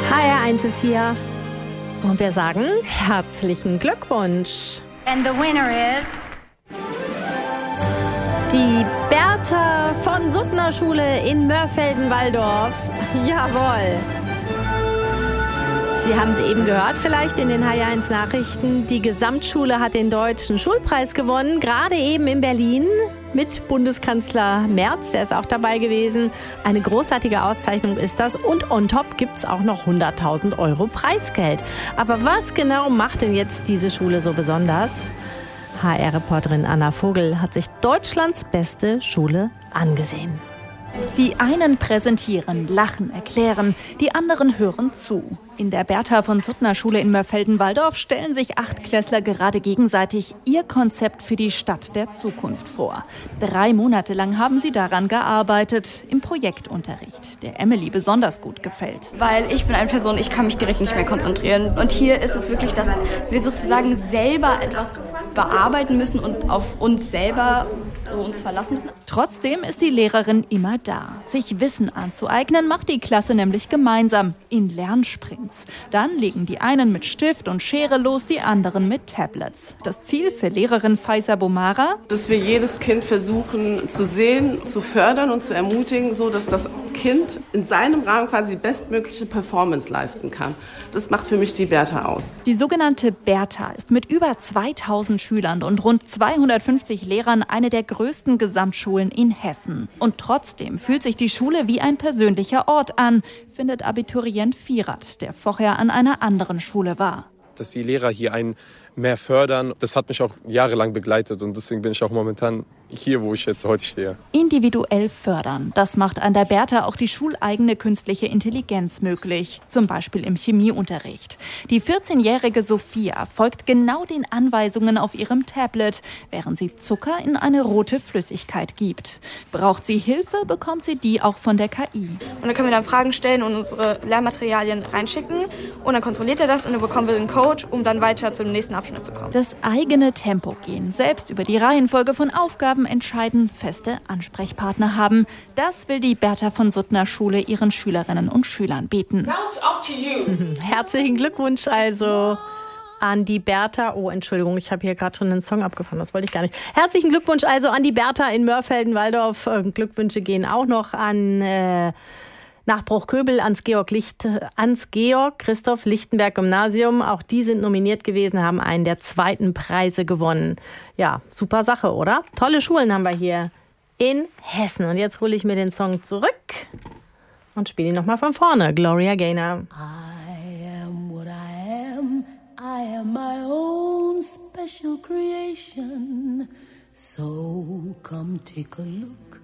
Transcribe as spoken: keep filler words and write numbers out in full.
H R eins ist hier und wir sagen herzlichen Glückwunsch. And the winner is... Die Bertha von Suttner Schule in Mörfelden-Walldorf. Jawohl. Sie haben es eben gehört, vielleicht in den H R eins Nachrichten. Die Gesamtschule hat den Deutschen Schulpreis gewonnen, gerade eben in Berlin mit Bundeskanzler Merz. Der ist auch dabei gewesen. Eine großartige Auszeichnung ist das. Und on top gibt es auch noch hunderttausend Euro Preisgeld. Aber was genau macht denn jetzt diese Schule so besonders? H R-Reporterin Anna Vogel hat sich Deutschlands beste Schule angesehen. Die einen präsentieren, lachen, erklären, die anderen hören zu. In der Bertha von Suttner Schule in Mörfelden-Walldorf stellen sich Achtklässler gerade gegenseitig ihr Konzept für die Stadt der Zukunft vor. Drei Monate lang haben sie daran gearbeitet, im Projektunterricht, der Emily besonders gut gefällt. Weil ich bin eine Person, ich kann mich direkt nicht mehr konzentrieren. Und hier ist es wirklich, dass wir sozusagen selber etwas bearbeiten müssen und auf uns selber uns verlassen müssen. Trotzdem ist die Lehrerin immer da. Sich Wissen anzueignen, macht die Klasse nämlich gemeinsam in Lernsprints. Dann legen die einen mit Stift und Schere los, die anderen mit Tablets. Das Ziel für Lehrerin Faisa Bomara? Dass wir jedes Kind versuchen zu sehen, zu fördern und zu ermutigen, so dass das Kind in seinem Rahmen quasi die bestmögliche Performance leisten kann. Das macht für mich die Bertha aus. Die sogenannte Bertha ist mit über zweitausend Schülern und rund zweihundertfünfzig Lehrern eine der größten Gesamtschulen in Hessen. Und trotzdem fühlt sich die Schule wie ein persönlicher Ort an, findet Abiturient Firat, der vorher an einer anderen Schule war. Dass die Lehrer hier einen mehr fördern, das hat mich auch jahrelang begleitet und deswegen bin ich auch momentan hier, wo ich jetzt heute stehe. Individuell fördern, das macht an der Bertha auch die schuleigene künstliche Intelligenz möglich, zum Beispiel im Chemieunterricht. Die vierzehnjährige Sophia folgt genau den Anweisungen auf ihrem Tablet, während sie Zucker in eine rote Flüssigkeit gibt. Braucht sie Hilfe, bekommt sie die auch von der K I. Und dann können wir dann Fragen stellen und unsere Lernmaterialien reinschicken und dann kontrolliert er das und dann bekommen wir einen Code, um dann weiter zum nächsten Abschnitt zu kommen. Das eigene Tempo gehen, selbst über die Reihenfolge von Aufgaben entscheiden, feste Ansprechpartner haben. Das will die Bertha von Suttner Schule ihren Schülerinnen und Schülern bieten. Herzlichen Glückwunsch also an die Bertha. Oh, Entschuldigung, ich habe hier gerade schon einen Song abgefahren, das wollte ich gar nicht. Herzlichen Glückwunsch also an die Bertha in Mörfelden-Walldorf. Glückwünsche gehen auch noch an äh, nach Bruchköbel, ans Georg, Licht, ans Georg Christoph Lichtenberg Gymnasium. Auch die sind nominiert gewesen, haben einen der zweiten Preise gewonnen. Ja, super Sache, oder? Tolle Schulen haben wir hier in Hessen. Und jetzt hole ich mir den Song zurück und spiele ihn nochmal von vorne. Gloria Gaynor. I am what I am. I am my own special creation. So come take a look